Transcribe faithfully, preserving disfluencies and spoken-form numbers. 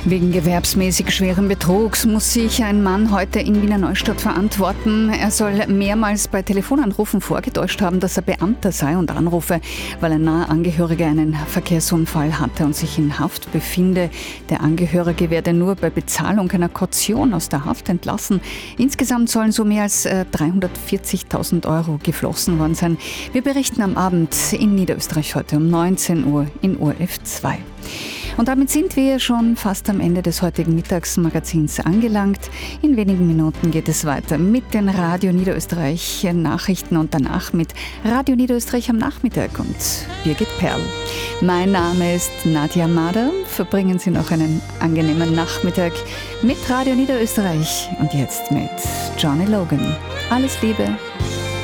Wegen gewerbsmäßig schweren Betrugs muss sich ein Mann heute in Wiener Neustadt verantworten. Er soll mehrmals bei Telefonanrufen vorgetäuscht haben, dass er Beamter sei und anrufe, weil ein naher Angehöriger einen Verkehrsunfall hatte und sich in Haft befinde. Der Angehörige werde nur bei Bezahlung einer Kaution aus der Haft entlassen. Insgesamt sollen so mehr als äh, dreihundertvierzigtausend Euro geflossen worden sein. Wir berichten am Abend in Niederösterreich heute um neunzehn Uhr in O R F zwei. Und damit sind wir schon fast am Ende des heutigen Mittagsmagazins angelangt. In wenigen Minuten geht es weiter mit den Radio Niederösterreich Nachrichten und danach mit Radio Niederösterreich am Nachmittag und Birgit Perl. Mein Name ist Nadja Mader. Verbringen Sie noch einen angenehmen Nachmittag mit Radio Niederösterreich und jetzt mit Johnny Logan. Alles Liebe.